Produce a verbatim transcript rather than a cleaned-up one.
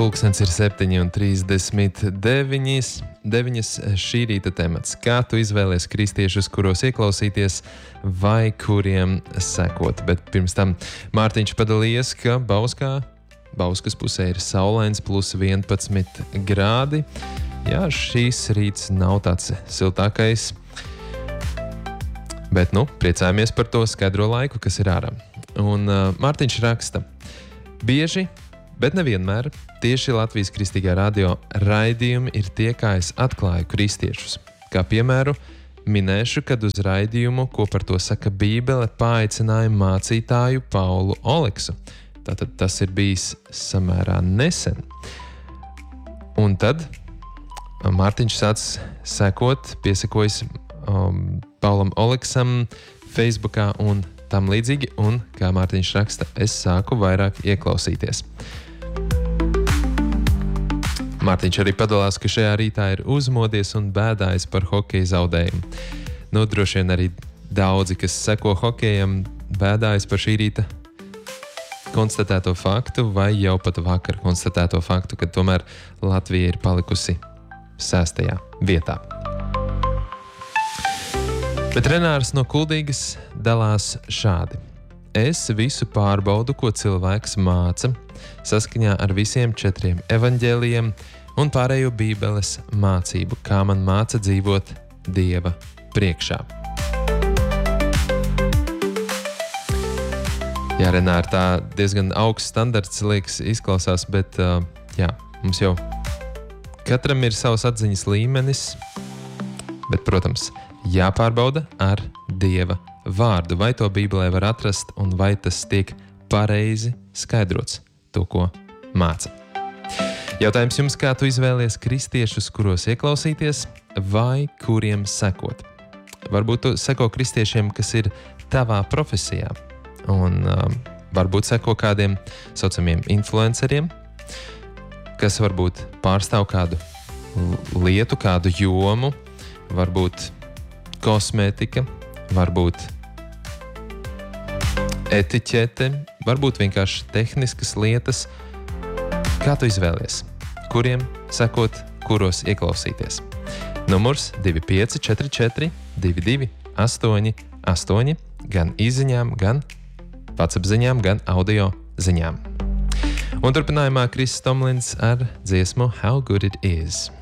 Pulkstens ir septiņi un trīsdesmit deviņas. Šī rīta temats. Kā tu izvēlies kristiešus, kuros ieklausīties vai kuriem sekot? Bet pirms tam Mārtiņš padalījies, ka Bauskā, Bauskas pusē ir saulains plus vienpadsmit grādi. Jā, šīs rīts nav tāds siltākais, bet, nu, priecājamies par to skaidro laiku, kas ir ārā. Un uh, Mārtiņš raksta, bieži, bet nevienmēr, tieši Latvijas Kristīgā radio raidījumi ir tie, kā es atklāju kristiešus. Kā piemēru, minēšu, kad uz raidījumu, ko par to saka Bībele, paaicināja mācītāju Paulu Oleksu. Tātad tas ir bijis samērā nesen. Un tad Mārtiņš sāc sekot, piesakojas um, Paulam Oleksam Facebookā un tam līdzīgi, un, kā Mārtiņš raksta, es sāku vairāk ieklausīties. Mārtiņš arī padalās, ka šajā rītā ir uzmodies un bēdājis par hokeja zaudējumu. Nu, droši vien arī daudzi, kas seko hokejam, bēdājis par šī rīta konstatēto faktu vai jau pat vakar konstatēto faktu, ka tomēr Latvija ir palikusi sestajā vietā. Bet Renārs no Kuldīgas dalās šādi. Es visu pārbaudu, ko cilvēks māca, saskaņā ar visiem četriem evaņģēlijiem un pārējo Bībeles mācību, kā man māca dzīvot Dieva priekšā. Jā, Renār, tā diezgan augsts standarts, liekas, izklausās, bet uh, jā, mums jau katram ir savs atziņas līmenis, bet, protams, jāpārbauda ar Dieva vārdu, vai to Bībelē var atrast un vai tas tiek pareizi skaidrots, to, ko māca. Jautājums jums, kā tu izvēlies kristiešus, kuros ieklausīties vai kuriem sekot? Varbūt tu seko kristiešiem, kas ir tavā profesijā, un um, varbūt seko kādiem saucamiem influenceriem, kas varbūt pārstāv kādu lietu, kādu jomu, varbūt kosmētika, varbūt etiķete, varbūt vienkārši tehniskas lietas. Kā tu izvēlies? Kuriem sekot, kuros ieklausīties? Numurs divi pieci četri četri divi divi astoņi astoņi, gan īsziņām, gan WhatsApp ziņām, gan audio ziņām. Un turpinājumā Kris Tomlins ar dziesmu How Good It Is.